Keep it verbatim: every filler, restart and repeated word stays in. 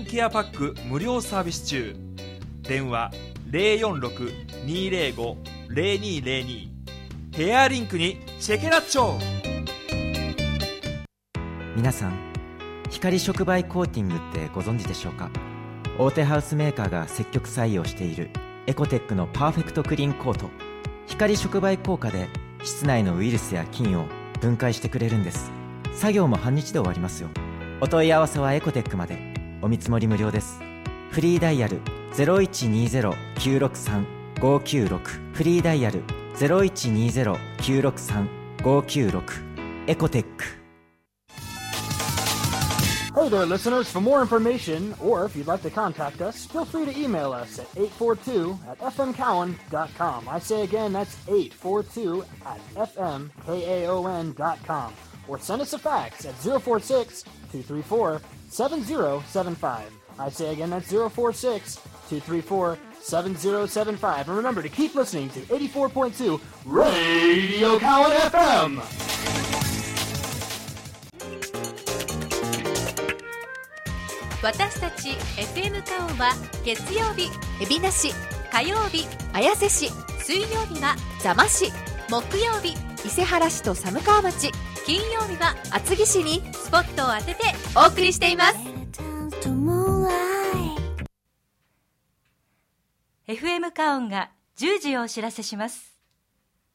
ンケアパック無料サービス中。電話 ゼロよんろく にーゼロご ゼロにーゼロに。ヘアリンクにチェケラッチョ。 皆さん、光触媒コーティングってご存知でしょうか？大手ハウスメーカーが積極採用しているエコテックのパーフェクトクリーンコート。光触媒効果で室内のウイルスや菌を分解してくれるんです。作業も半日で終わりますよ。お問い合わせはエコテックまで。お見積もり無料です。フリーダイヤル ゼロいちにゼロ きゅうろくさん ごきゅうろく フリーダイヤル ゼロいちにゼロ きゅうろくさん ごきゅうろく エコテック。 Hey there, listeners. For more information, or if you'd like to contact us, feel free to email us at eight four two at f m cowan dot com. I say again, that's eight four two at f m kaon dot com. Or send us a fax at zero four six, two three four, seven zero seven five. I say again, that's zero four six, two three four, seven zero seven five. And remember to keep listening to eighty-four point two Radio Cowan F M. 私たち エフエム カオンは月曜日海老名市、火曜日綾瀬市、水曜日は座間市、木曜日伊勢原市と寒川町、金曜日は厚木市にスポットを当ててお送りしています。 エフエム カオンがじゅうじをお知らせします。